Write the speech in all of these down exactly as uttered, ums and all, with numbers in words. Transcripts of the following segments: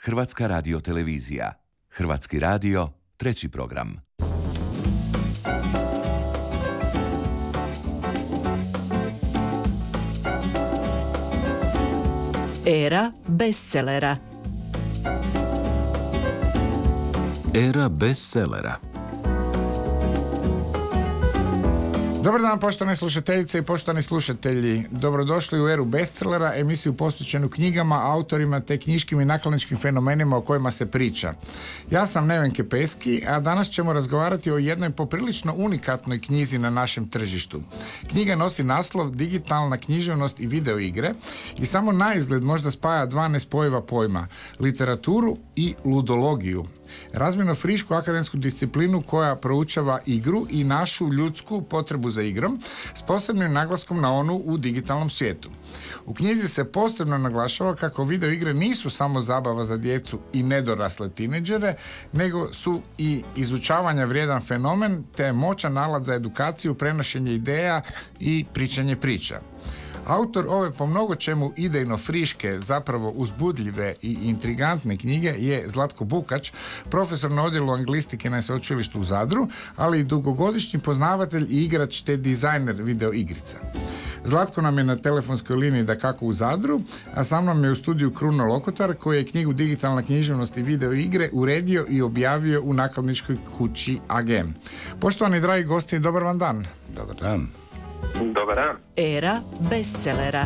Hrvatska radiotelevizija. Hrvatski radio, treći program. Era bestsellera. Era bestsellera. Dobar dan, poštovane slušateljice i poštovani slušatelji. Dobrodošli u Eru bestsellera, emisiju posvećenu knjigama, autorima te knjiškim i nakladničkim fenomenima o kojima se priča. Ja sam Neven Kepeski, a danas ćemo razgovarati o jednoj poprilično unikatnoj knjizi na našem tržištu. Knjiga nosi naslov Digitalna književnost i videoigre i samo naizgled možda spaja dva nespojiva pojma, literaturu i ludologiju. Razmjerno frišku akademsku disciplinu koja proučava igru i našu ljudsku potrebu za igrom s posebnim naglaskom na onu u digitalnom svijetu. U knjizi se posebno naglašava kako videoigre nisu samo zabava za djecu i nedorasle tineđere, nego su i izučavanja vrijedan fenomen te moćan alat za edukaciju, prenošenje ideja i pričanje priča. Autor ove po mnogo čemu idejno friške, zapravo uzbudljive i intrigantne knjige je Zlatko Bukač, profesor na odjelu anglistike na Sveučilištu u Zadru, ali i dugogodišnji poznavatelj i igrač te dizajner videoigrica. Zlatko nam je na telefonskoj liniji dakako u Zadru, a sa mnom je u studiju Kruno Lokotar koji je knjigu Digitalna književnost i videoigre uredio i objavio u nakladničkoj kući A G M. Poštovani dragi gosti, dobar vam dan. Dobar dan. Dobar dan. Era bestsellera.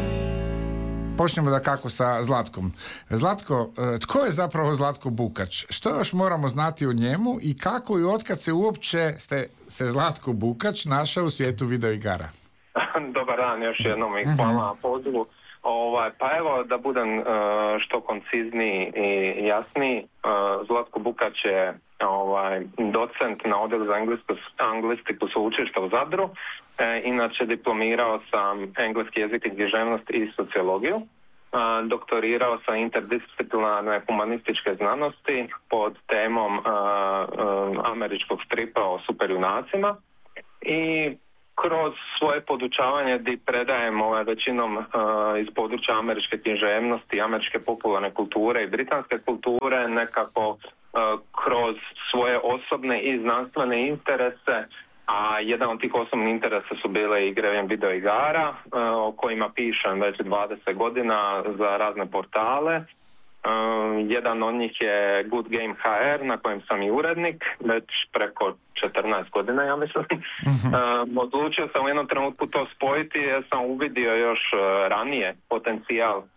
Počnemo da kako sa Zlatkom. Zlatko, tko je zapravo Zlatko Bukač? Što još moramo znati o njemu i kako i otkad se uopće ste se Zlatko Bukač našao u svijetu videoigara? Dobar dan, još jednom i hvala na pozivu. Ovaj, pa evo da budem uh, što koncizniji i jasniji. Uh, Zlatko Bukač je ovaj, docent na odjelu za anglistiku sveučilišta u Zadru. E, inače diplomirao sam engleski jezik i književnost i sociologiju. E, doktorirao sam interdisciplinarne humanističke znanosti pod temom e, e, američkog stripa o superjunacima i kroz svoje podučavanje di predajem ovaj, većinom uh, iz područja američke književnosti, američke popularne kulture i britanske kulture, nekako uh, kroz svoje osobne i znanstvene interese, a jedan od tih osobnih interesa su bile igre videoigara, uh, o kojima pišem već dvadeset godina za razne portale. Uh, jedan od njih je Good Game H R, na kojem sam i urednik već preko četrnaest godina, ja mislim. Uh, odlučio sam u jednom trenutku to spojiti jer sam uvidio još uh, ranije potencijal uh,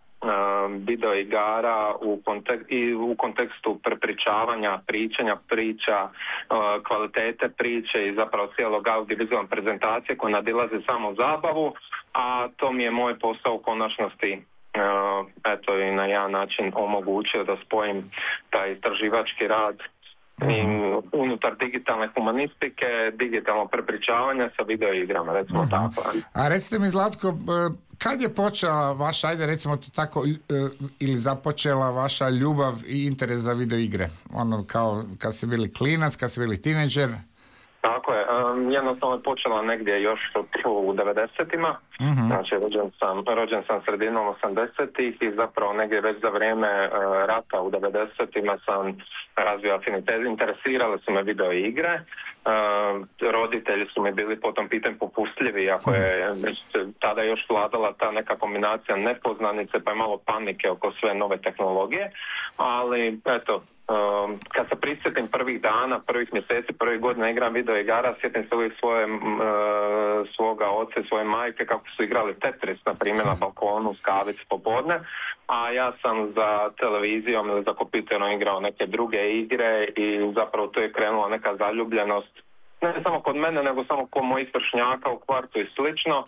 videoigara u, kontek- i u kontekstu prepričavanja, pričanja priča, uh, kvalitete priče i zapravo cijelog audiovizualne prezentacije koja nadilaze samo zabavu, a to mi je moj posao u konačnosti Uh, eto i na jedan način omogućio da spojim taj istraživački rad uh-huh. unutar digitalne humanistike, digitalnog prepričavanja sa videoigrama, recimo uh-huh. tako. A recite mi Zlatko, kad je počela vaša, ajde recimo to tako, ili započela vaša ljubav i interes za videoigre? Ono kao kad ste bili klinac, kad ste bili tineđer? Tako je, um, jednostavno je počela negdje još u devedesetima, uh-huh. znači rođen sam, rođen sam sredinom osamdesetih i zapravo negdje već za vrijeme uh, rata u devedesetima sam razvio afinitet, interesirale su me video igre, uh, roditelji su mi bili po tom pitanju popustljivi, ako je već tada još vladala ta neka kombinacija nepoznanice pa je malo panike oko sve nove tehnologije, ali eto, Um, kad se prisjetim prvih dana, prvih mjeseci, prvih godina igram video igara, sjetim se uvijek svoje, uh, svoga oca i svoje majke kako su igrali Tetris, na primjer na balkonu s kavic popodne, a ja sam za televizijom ili za kompjuterom igrao neke druge igre i zapravo tu je krenula neka zaljubljenost, ne samo kod mene, nego samo kod mojih vršnjaka u kvartu i slično.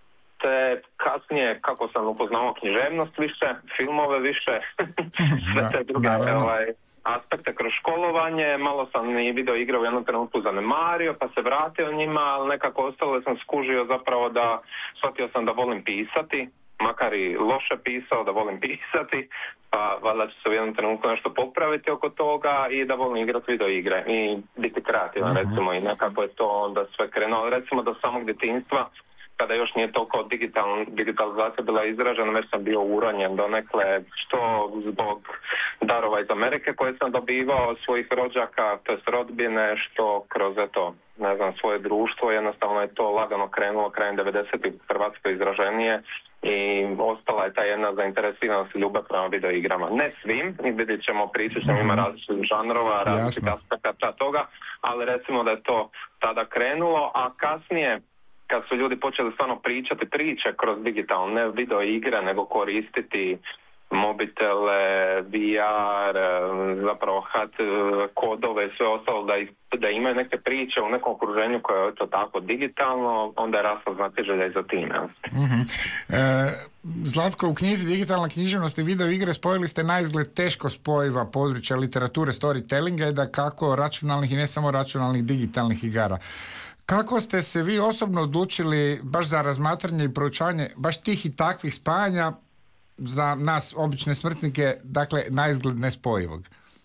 Te kasnije, kako sam upoznao književnost više, filmove više, sve te druge ovaj, aspekte kroz školovanje, malo sam i video igre u jednom trenutku zanemario, pa se vratio njima, ali nekako ostalo sam skužio zapravo da, shvatio sam da volim pisati, makar i loše pisao, da volim pisati, pa valjda ću se u jednom trenutku nešto popraviti oko toga i da volim igrati video igre i biti kreativan, uh-huh. recimo, i nekako je to onda sve krenuo, recimo do samog djetinjstva, kada još nije toliko digital, digitalizacija bila izražena, već sam bio uranjen donekle, što zbog darova iz Amerike koje sam dobivao svojih rođaka, to jest rodbine, što kroz eto, ne znam, svoje društvo, jednostavno je to lagano krenulo krajem devedesetih u Hrvatskoj izraženije i ostala je ta jedna zainteresiranost i ljubav prema video igrama. Ne svim, i vidjet ćemo, pričat ćemo, ima različitih žanrova, različitih aspekata toga, ali recimo da je to tada krenulo, a kasnije kad su ljudi počeli stvarno pričati priče kroz digitalne, ne video igre, nego koristiti mobitele, V R, zapravo H U D, kodove i sve ostalo, da, da imaju neke priče u nekom okruženju koje je to tako digitalno, onda je rasla znatiželja i za time. Mm-hmm. E, Zlatko, u knjizi Digitalna književnost i video igre spojili ste naizgled teško spojiva područja literature, storytellinga i da kako računalnih i ne samo računalnih digitalnih igara. Kako ste se vi osobno odlučili baš za razmatranje i proučavanje baš tih i takvih spajanja za nas, obične smrtnike, dakle, naizgled nespojivog?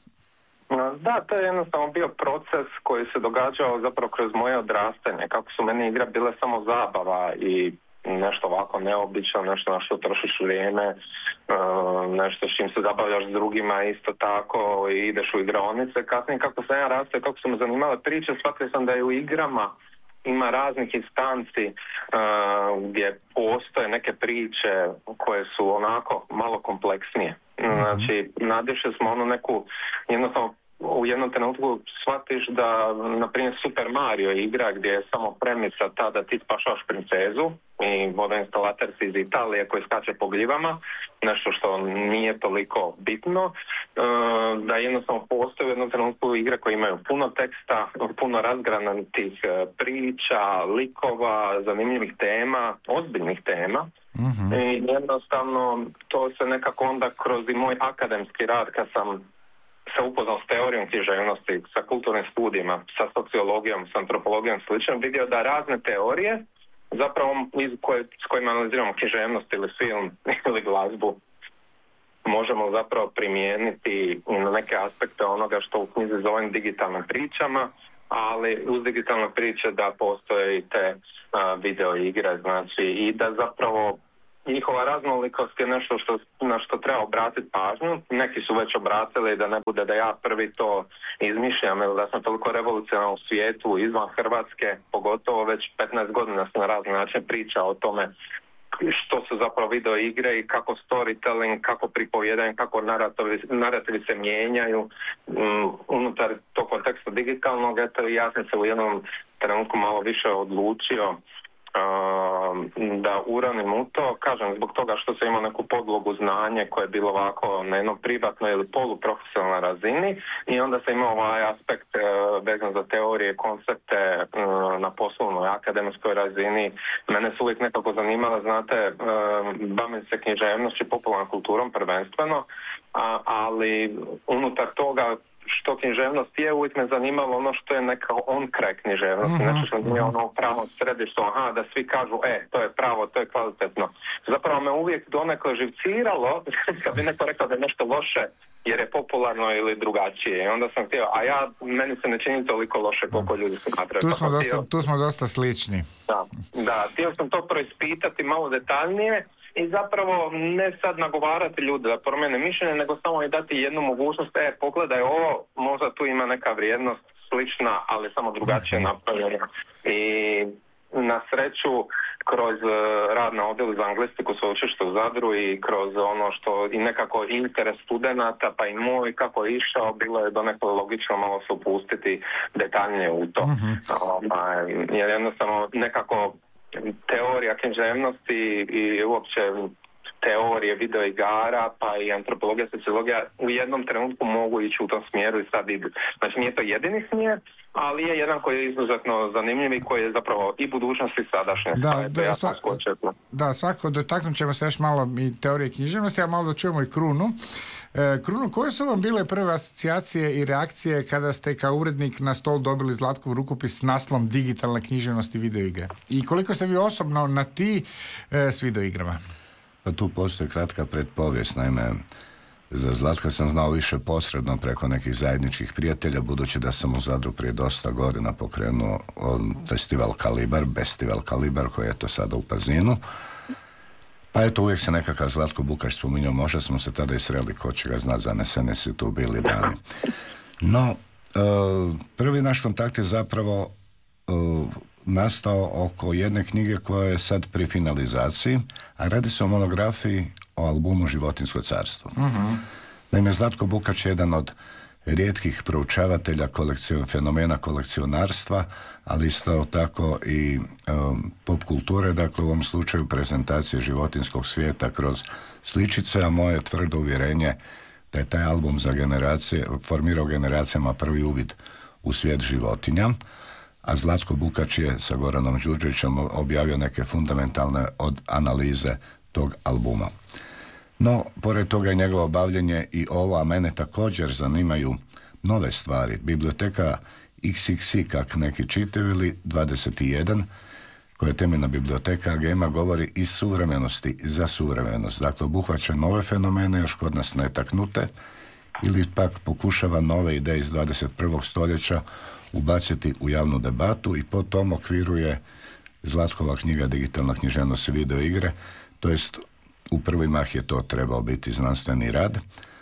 Da, to je jednostavno bio proces koji se događao zapravo kroz moje odrastanje. Kako su meni igre bile samo zabava i nešto ovako neobično, nešto na što trošiš vrijeme, nešto s čim se zabavljaš s drugima isto tako i ideš u igraonice. Kasnije kako sam ja rastao i kako su me zanimale priče, shvatio sam da je u igrama ima raznih instanci uh, gdje postoje neke priče koje su onako malo kompleksnije. Znači, nadišli smo onu neku, jednostavno u jednom trenutku shvatiš da, na primjer, Super Mario igra gdje je samo premisa ta da ti spašavaš princezu i vodoinstalater si iz Italije koji skače po gljivama, nešto što nije toliko bitno, da jednostavno postoje u jednom trenutku igre koje imaju puno teksta, puno razgranatih priča, likova, zanimljivih tema, ozbiljnih tema. Mm-hmm. I jednostavno to se nekako onda kroz i moj akademski rad kad sam se upoznao s teorijom književnosti, sa kulturnim studijima, sa sociologijom, sa antropologijom slično, vidio da razne teorije zapravo iz koje, s kojima analiziramo književnost ili film ili glazbu možemo zapravo primijeniti na neke aspekte onoga što u knjizi zovem digitalnim pričama, ali uz digitalne priče da postoje i te a, video igre, znači i da zapravo njihova raznolikost je nešto što, na što treba obratiti pažnju. Neki su već obratili, da ne bude da ja prvi to izmišljam, ili da sam toliko revolucionaran u svijetu, izvan Hrvatske, pogotovo već petnaest godina sam na razne načine pričao o tome što su zapravo video igre i kako storytelling, kako pripovjedanje, kako narativi, narativi se mijenjaju um, unutar tog konteksta digitalnog. Eto, ja sam se u jednom trenutku malo više odlučio da uranim u to, kažem, zbog toga što sam imao neku podlogu znanje koje je bilo ovako na jednom privatnoj ili poluprofesionalnoj razini i onda sam imao ovaj aspekt uh, vezan za teorije, koncepte uh, na poslovnoj akademskoj razini. Mene su uvijek nekako zanimala, znate, uh, bavim se književnošću i popularnom kulturom prvenstveno, a, ali unutar toga što književnost je, uvijek me zanimalo ono što je neka on kraj književnosti, mm-hmm. nešto što nije ono pravo središte, aha, da svi kažu, e, to je pravo, to je kvalitetno. Zapravo me uvijek donekle živciralo, kad bi neko rekao da je nešto loše, jer je popularno ili drugačije. I onda sam htio, a ja, meni se ne čini toliko loše koliko ljudi smatraju. Tu smo, dosta, tu smo dosta slični. Da, da, htio sam to proispitati malo detaljnije, i zapravo ne sad nagovarati ljude da promijene mišljenje, nego samo i dati jednu mogućnost, e, pogledaj ovo, možda tu ima neka vrijednost slična, ali samo drugačije napravljena. I na sreću, kroz rad na odjelu za anglistiku sveučilišta u Zadru i kroz ono što i nekako interes studenata, pa i moj kako je išao, bilo je donekle logično malo se upustiti detaljnije u to. Mm-hmm. Um, jer jednostavno nekako teorija književnosti i uopće teorije video igara, pa i antropologija, sociologija u jednom trenutku mogu ići u tom smjeru i sad idu. Znači nije to jedini smjer, ali je jedan koji je izuzetno zanimljiv i koji je zapravo i budućnost i sadašnjost. Da, da, sva, da, svakako dotaknut ćemo se još malo i teorije književnosti, a malo da čujemo i Krunu. E, Kruno, koje su vam bile prve asocijacije i reakcije kada ste kao urednik na stol dobili Zlatkov rukopis s naslovom Digitalna književnost i videoigre? I koliko ste vi osobno na ti e, s videoigrama? Pa tu postoji kratka predpovijest, naime, za Zlatka sam znao više posredno preko nekih zajedničkih prijatelja, budući da sam u Zadru prije dosta godina pokrenuo festival Kalibar, Bestival Kalibar, koji je to sada u Pazinu. Pa eto, uvijek se nekakav Zlatko Bukač spominjao, možda smo se tada i sreli, ko će ga znat, zanesene su tu bili dani. No, uh, prvi naš kontakt je zapravo uh, nastao oko jedne knjige koja je sad pri finalizaciji, a radi se o monografiji o albumu Životinjsko carstvo. Uh-huh. Naime, Zlatko Bukač je jedan od rijetkih proučavatelja kolekcion, fenomena kolekcionarstva, ali isto tako i um, pop kulture, dakle u ovom slučaju prezentacije životinjskog svijeta kroz sličice, a moje tvrdo uvjerenje da je taj album za generacije, formirao generacijama prvi uvid u svijet životinja, a Zlatko Bukač je sa Goranom Đurđevićem objavio neke fundamentalne od analize tog albuma. No, pored toga je njegovo bavljenje i ovo, a mene također zanimaju nove stvari. Biblioteka iks iks i, kak neki čitaju, ili dvadeset jedan, koja je temeljna biblioteka A G M-a, govori iz suvremenosti za suvremenost. Dakle, obuhvaća nove fenomene, još kod nas netaknute, ili pak pokušava nove ideje iz dvadeset prvog stoljeća ubaciti u javnu debatu i po tom okviru je Zlatkova knjiga Digitalna književnost i video igre, to jest u prvi mah je to trebao biti znanstveni rad,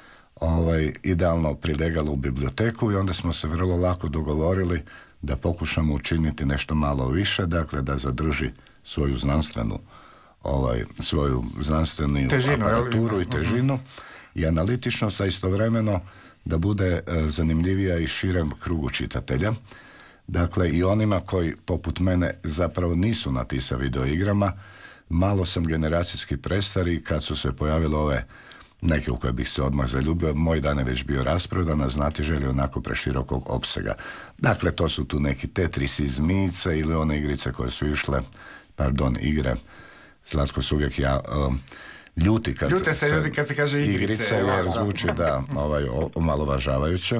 ovaj, idealno prilegalo u biblioteku i onda smo se vrlo lako dogovorili da pokušamo učiniti nešto malo više, dakle da zadrži svoju znanstvenu ovaj, svoju znanstvenu težinu, aparaturu i težinu i analitičnost, a istovremeno da bude e, zanimljivija i širem krugu čitatelja. Dakle, i onima koji poput mene zapravo nisu na ti sa videoigrama. Malo sam generacijski prestari, kad su se pojavile ove neke u koje bih se odmah zaljubio, moj dan je već bio rasprodan, a znati želi onako preširokog opsega. Dakle, to su tu neki Tetris iz Mice ili one igrice koje su išle, pardon, igre, Zlatko se uvijek ja... Um, ljuti kad Ljute se, se ljudi kad se kaže igrice, igrice jer zvuči da ovaj, omalovažavajuće.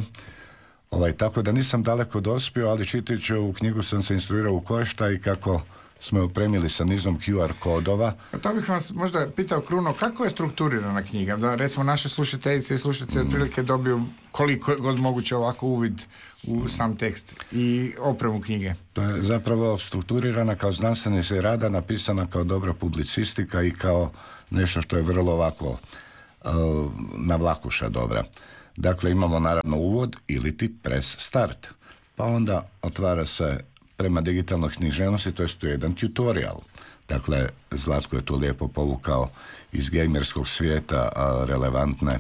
Ovaj, tako da nisam daleko dospio, ali čitajući ovu knjigu sam se instruirao u koje šta i kako smo je opremili sa nizom Q R kodova. To bih vas možda pitao, Kruno, kako je strukturirana knjiga? Da recimo naše slušateljice i slušatelji mm. otprilike dobiju koliko god moguće ovako uvid u sam tekst i opremu knjige. To je zapravo strukturirana kao znanstveni rada, napisana kao dobra publicistika i kao nešto što je vrlo ovako uh, navlakuša dobra. Dakle, imamo naravno uvod ili ti press start. Pa onda otvara se prema digitalnoj književnosti, to je to jedan tutorial. Dakle, Zlatko je tu lijepo povukao iz gamerskog svijeta a, relevantne,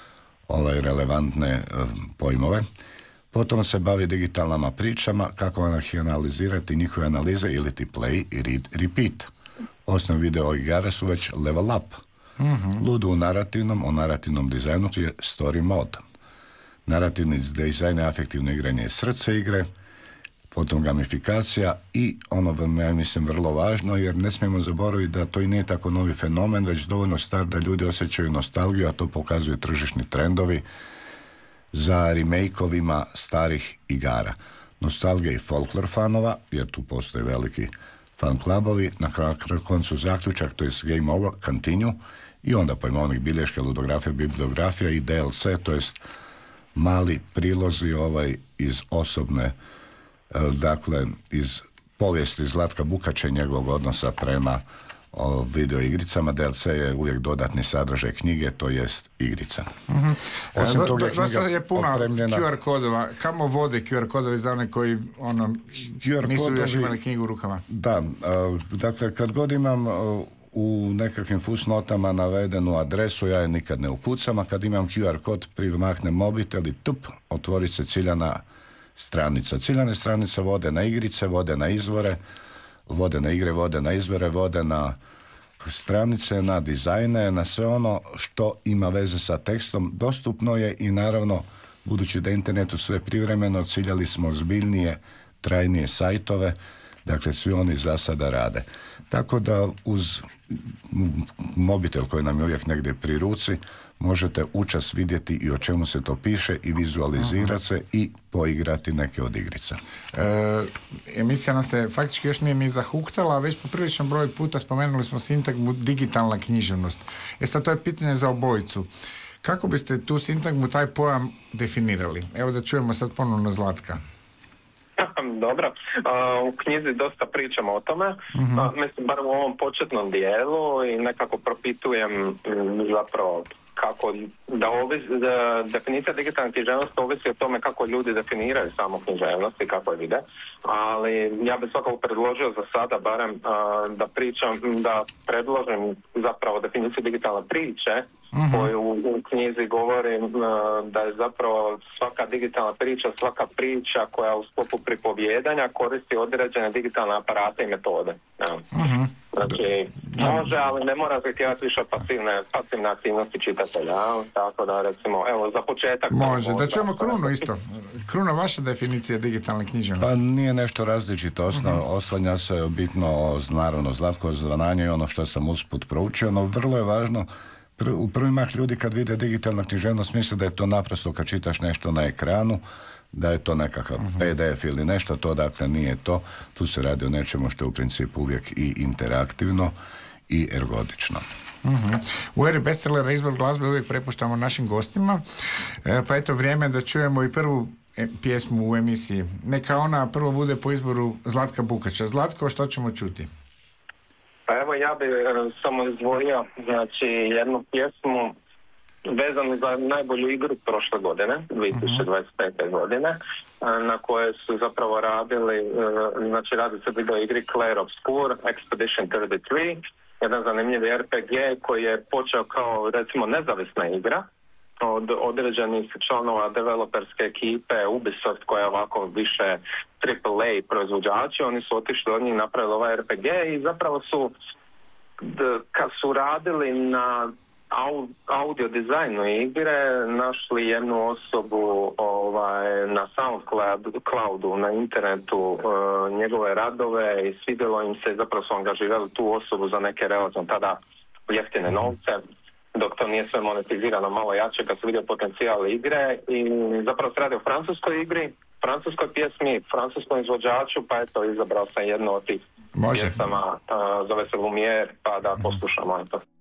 ovaj, relevantne a, pojmove. Potom se bavi digitalnama pričama, kako ih analizirati, njihove analize ili ti play i read, repeat. Osnovni video igara su već level up. Mm-hmm. Ludo u narativnom, o narativnom dizajnu je story mode. Narativni dizajn je afektivno igranje srce igre, potom gamifikacija i ono, ja mislim, vrlo važno, jer ne smijemo zaboraviti da to i nije tako novi fenomen, već dovoljno star da ljudi osjećaju nostalgiju, a to pokazuju tržišni trendovi za remake-ovima starih igara. Nostalgija i folklor fanova, jer tu postoje veliki fan klubovi, na koncu zaključak, to je game over, continue, i onda pojmovnik bilješke, ludografija, bibliografija i D L C, to jest mali prilozi ovaj iz osobne, dakle iz povijesti Zlatka Bukača i njegovog odnosa prema o video igricama. D L C je uvijek dodatni sadržaj knjige, to jest igrica. Mm-hmm. Osim toga je knjiga je opremljena Q R kodova. Kamo vode Q R kodovi za one koji ono, Q R nisu kodovi, još imali knjigu u rukama? Da, uh, dakle kad god imam uh, u nekakvim fusnotama navedenu adresu, ja je nikad ne ukucam, a kad imam Q R kod primaknem mobitel i tup, otvori se ciljana stranica. Ciljane stranice vode na igrice, vode na izvore, vode na igre, vode na izvore, vode na stranice, na dizajne, na sve ono što ima veze sa tekstom. Dostupno je i naravno, budući da je internetu sve privremeno, ciljali smo zbiljnije, trajnije sajtove, dakle svi oni za sada rade. Tako da uz mobitel koji nam je uvijek negdje pri ruci, možete učas vidjeti i o čemu se to piše i vizualizirati se i poigrati neke od igrica. E, emisija nam se faktički još nije ni zahuktala, a već popriličan broj puta spomenuli smo sintagmu digitalna književnost. E sad, to je pitanje za obojicu. Kako biste tu sintagmu, taj pojam definirali? Evo da čujemo sad ponovno Zlatka. Dobro. Uh, u knjizi dosta pričamo o tome. Mhm. Uh, mislim, bar u ovom početnom dijelu i nekako propitujem m, zapravo kako da, ovis, da definicija digitalne književnosti ovisi o tome kako ljudi definiraju samu književnost i kako je vide. Ali ja bih svakako predložio za sada barem uh, da pričam, da predložim zapravo definiciju digitalne priče Mhm. koju u, u knjizi govorim uh, da je zapravo svaka digitalna priča, svaka priča koja u sklopu pripovjedanja koristi određene digitalne aparate i metode. Ja. Mhm. Znači, može, ali ne mora zahtijevati više pasivne, pasivne aktivnosti čitatelja. Ja? Tako da, recimo, evo, za početak... Može, da čujemo Krunu isto. Kruna, vaša definicija digitalne književnosti. Pa nije nešto različito, osno, oslanja se bitno, naravno, Zlatko Zvananje i ono što sam usput proučio, no vrlo je važno, pr- u prvi mah ljudi kad vide digitalna književnost misle da je to naprosto kad čitaš nešto na ekranu, da je to nekakav P D F ili nešto, to dakle nije to, tu se radi o nečemu što je u principu uvijek i interaktivno i ergodično. Uh-huh. U eri bestsellera izbor glazbe uvijek prepuštamo našim gostima, e, pa eto vrijeme da čujemo i prvu e, pjesmu u emisiji. Neka ona prvo bude po izboru Zlatka Bukača. Zlatko, što ćemo čuti? Pa evo, ja bih e, samo izdvojio, znači, jednu pjesmu vezanu za najbolju igru prošle godine, dvije tisuće dvadeset pete godine, e, na koje su zapravo radili, e, znači radi se video igri Clair Obscur, Expedition trideset tri, jedan zanimljivi R P G koji je počeo kao, recimo, nezavisna igra od određenih članova developerske ekipe Ubisoft, koja je ovako više triple A proizvođači. Oni su otišli od njih i napravili ovaj R P G i zapravo su, d- kad su radili na au- audio dizajnu igre, našli jednu osobu ovaj, na SoundCloudu, na internetu, uh, njegove radove i svidjelo im se, zapravo su angažirali tu osobu za neke relativno tada jeftine novce, dok to nije sve monetizirano malo jače, kad se vidio potencijal igre. I zapravo se radi o francuskoj igri, francuskoj pjesmi, francuskom izvođaču, pa eto, izabrao sam jednu od tih Može. pjesama, uh, zove se Lumière, pa da poslušamo eto.